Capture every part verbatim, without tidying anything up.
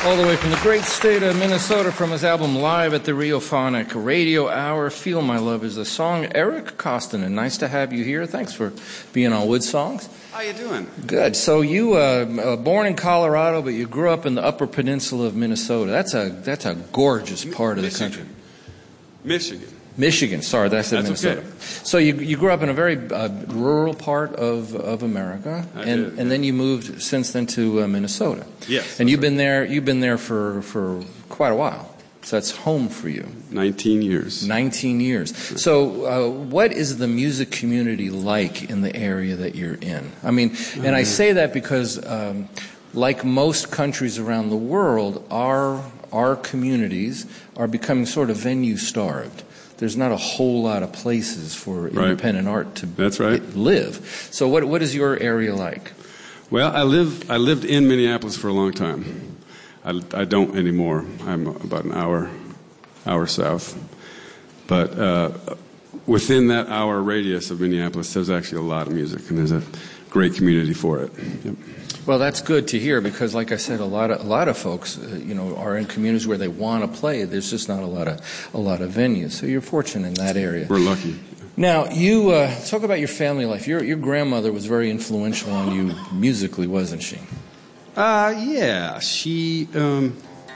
All the way from the great state of Minnesota from his album Live at the Riophonic Radio Hour. Feel My Love is a song. Eric Kostonen, nice to have you here. Thanks for being on Wood Songs. How you doing? Good. So you uh, uh, born in Colorado, but you grew up in the Upper Peninsula of Minnesota. That's a that's a gorgeous part of Michigan. the country. Michigan. Michigan, sorry, that's, that's Minnesota. Okay. So you you grew up in a very uh, rural part of of America, I and did, and yeah. then you moved since then to uh, Minnesota. Yes. And you've been there you've been there for, for quite a while. So that's home for you. Nineteen years. Nineteen years. So, uh, what is the music community like in the area that you're in? I mean, and I say that because, um, like most countries around the world, our our communities are becoming sort of venue starved. There's not a whole lot of places for Right. independent art to That's right. live. So what what is your area like? Well, I live. I lived in Minneapolis for a long time. I, I don't anymore. I'm about an hour, hour south. But uh, within that hour radius of Minneapolis, there's actually a lot of music, and there's a great community for it. Yep. Well, that's good to hear because, like I said, a lot of a lot of folks, uh, you know, are in communities where they want to play. There's just not a lot of a lot of venues. So you're fortunate in that area. We're lucky. Now, you uh, talk about your family life. Your your grandmother was very influential on you musically, wasn't she? Uh, yeah. She um,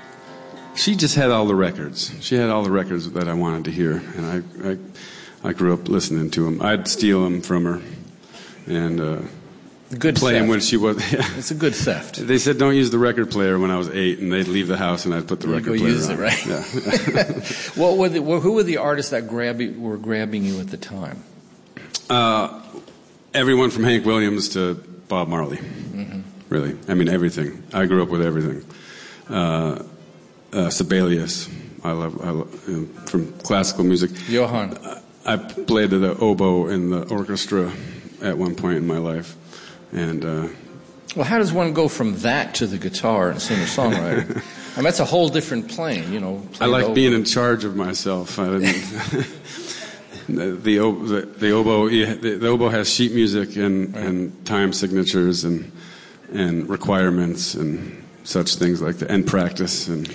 she just had all the records. She had all the records that I wanted to hear, and I I, I grew up listening to them. I'd steal them from her, and. Uh, Good play them theft. when she was. Yeah. It's a good theft. They said don't use the record player when I was eight, and they'd leave the house, and I'd put the You record go player use on. it, right? Yeah. What were the, well, who were the artists that grab you, were grabbing you at the time? uh, everyone from Hank Williams to Bob Marley. Mm-hmm. Really, I mean everything. I grew up with everything. Uh, uh, Sibelius. I love. I love you know, from classical music. Johann. I played the oboe in the orchestra at one point in my life. And uh, Well, how does one go from that to the guitar and singer-songwriter? I mean, that's a whole different plane, you know. I like the being oboe. in charge of myself. I didn't, the, the, o- the, the oboe the, the oboe has sheet music and, Right. and time signatures and and requirements and such things like that, and practice and.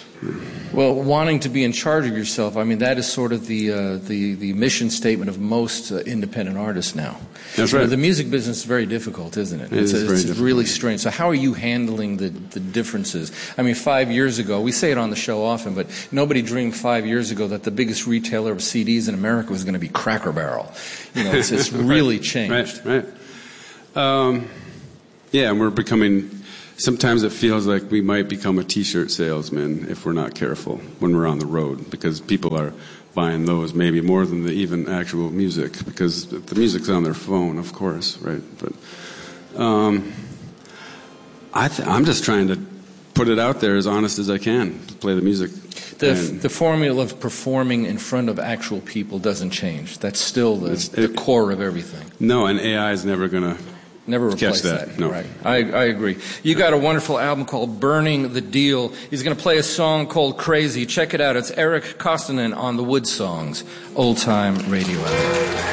Well, wanting to be in charge of yourself, I mean, that is sort of the uh, the, the mission statement of most uh, independent artists now. That's You know, right. the music business is very difficult, isn't it? It it's is very it's difficult. really strange. So how are you handling the, the differences? I mean, five years ago, we say it on the show often, but nobody dreamed five years ago that the biggest retailer of C Ds in America was going to be Cracker Barrel. You know, it's, it's really Right, changed. Right, right. Um, yeah, and we're becoming. Sometimes it feels like we might become a T-shirt salesman if we're not careful when we're on the road, because people are buying those maybe more than the even actual music, because the music's on their phone, of course, right? But um, I th- I'm just trying to put it out there as honest as I can to play the music. The, And- the formula of performing in front of actual people doesn't change. That's still the, It's- the it- core of everything. no, and A I is never going to. Never replace Catch that, no. Right. I, I agree. You got a wonderful album called Burning the Deal. He's going to play a song called Crazy. Check it out. It's Eric Kostonen on the Wood Songs, Old Time Radio Hour.